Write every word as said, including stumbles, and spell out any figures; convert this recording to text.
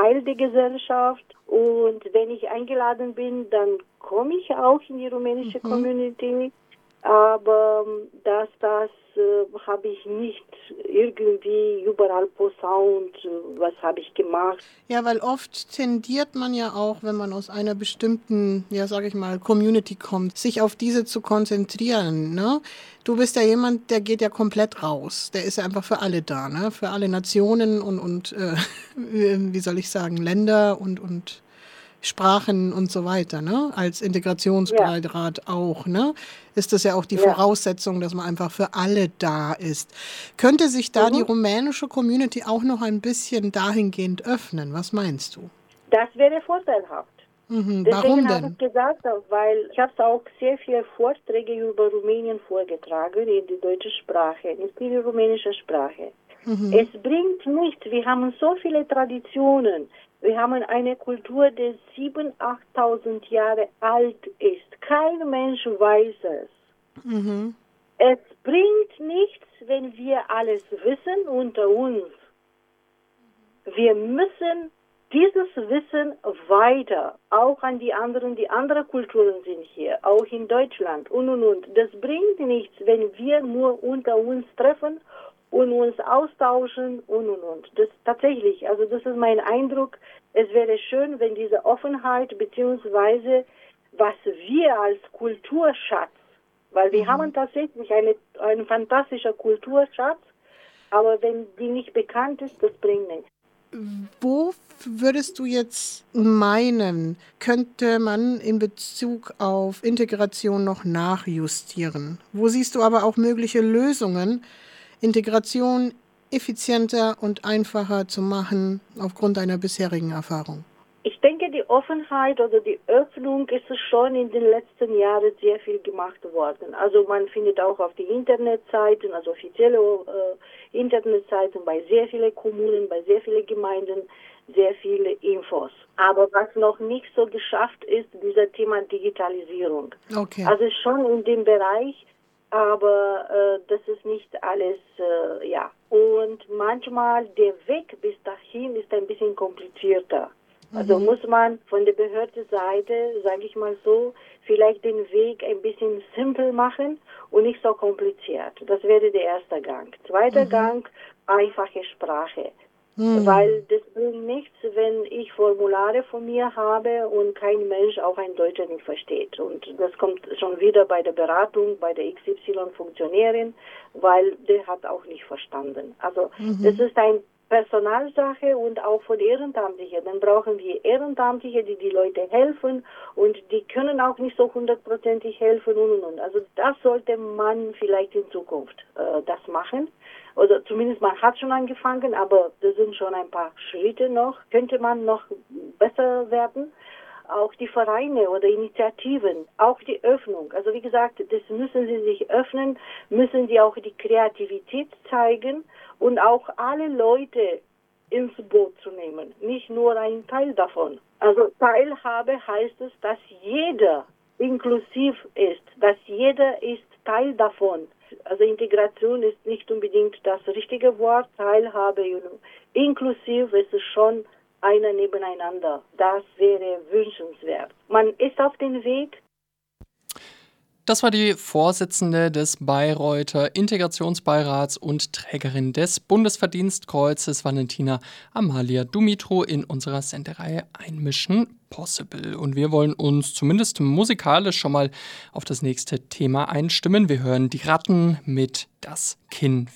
Teil der Gesellschaft. Und wenn ich eingeladen bin, dann komme ich auch in die rumänische mhm. Community. Aber dass das äh, habe ich nicht irgendwie überall posaunt, was habe ich gemacht. Ja, weil oft tendiert man ja auch, wenn man aus einer bestimmten, ja sage ich mal, Community kommt, sich auf diese zu konzentrieren. Ne? Du bist ja jemand, der geht ja komplett raus. Der ist ja einfach für alle da, ne? Für alle Nationen und, und äh, wie soll ich sagen, Länder und, und Sprachen und so weiter, ne? Als Integrationsbeirat ja. auch, ne? Ist das ja auch die ja. Voraussetzung, dass man einfach für alle da ist. Könnte sich da mhm. die rumänische Community auch noch ein bisschen dahingehend öffnen? Was meinst du? Das wäre vorteilhaft. Mhm. Deswegen Warum denn? habe ich gesagt, weil ich habe auch sehr viele Vorträge über Rumänien vorgetragen in die deutsche Sprache, nicht in die rumänische Sprache. Mhm. Es bringt nichts. Wir haben so viele Traditionen. Wir haben eine Kultur, die siebentausend, achttausend Jahre alt ist. Kein Mensch weiß es. Mhm. Es bringt nichts, wenn wir alles wissen unter uns. Wir müssen dieses Wissen weiter, auch an die anderen, die andere Kulturen sind hier, auch in Deutschland und und und. Das bringt nichts, wenn wir nur unter uns treffen und uns austauschen und und und. Das tatsächlich, also das ist mein Eindruck. Es wäre schön, wenn diese Offenheit beziehungsweise was wir als Kulturschatz, weil wir mhm. haben tatsächlich eine, einen fantastischen Kulturschatz, aber wenn die nicht bekannt ist, das bringt nichts. Wo würdest du jetzt meinen, könnte man in Bezug auf Integration noch nachjustieren? Wo siehst du aber auch mögliche Lösungen, Integration effizienter und einfacher zu machen aufgrund deiner bisherigen Erfahrung? Ich denke, die Offenheit oder die Öffnung ist schon in den letzten Jahren sehr viel gemacht worden. Also man findet auch auf die Internetseiten, also offizielle äh, Internetseiten bei sehr vielen Kommunen, bei sehr vielen Gemeinden, sehr viele Infos. Aber was noch nicht so geschafft ist, dieser Thema Digitalisierung. Okay. Also schon in dem Bereich, aber äh, das ist nicht alles, äh, ja. Und manchmal der Weg bis dahin ist ein bisschen komplizierter. Also muss man von der Behördenseite, sage ich mal so, vielleicht den Weg ein bisschen simpel machen und nicht so kompliziert. Das wäre der erste Gang. Zweiter mhm. Gang, einfache Sprache. Mhm. Weil das bringt nichts, wenn ich Formulare von mir habe und kein Mensch auch ein Deutscher nicht versteht. Und das kommt schon wieder bei der Beratung, bei der X Y-Funktionärin, weil der hat auch nicht verstanden. Also mhm. das ist ein Personalsache und auch von Ehrenamtlichen. Dann brauchen wir Ehrenamtliche, die die Leute helfen und die können auch nicht so hundertprozentig helfen und und und. Also das sollte man vielleicht in Zukunft äh, das machen. Oder zumindest man hat schon angefangen, aber das sind schon ein paar Schritte noch. Könnte man noch besser werden. Auch die Vereine oder Initiativen, auch die Öffnung. Also wie gesagt, das müssen sie sich öffnen, müssen sie auch die Kreativität zeigen und auch alle Leute ins Boot zu nehmen, nicht nur ein Teil davon. Also Teilhabe heißt es, dass jeder inklusiv ist, dass jeder ist Teil davon. Also Integration ist nicht unbedingt das richtige Wort, Teilhabe, inklusiv ist es schon einer nebeneinander. Das wäre wünschenswert. Man ist auf dem Weg. Das war die Vorsitzende des Bayreuther Integrationsbeirats und Trägerin des Bundesverdienstkreuzes, Valentina Amalia Dumitru, in unserer Sendereihe Einmischen Possible. Und wir wollen uns zumindest musikalisch schon mal auf das nächste Thema einstimmen. Wir hören die Ratten mit Das Kinn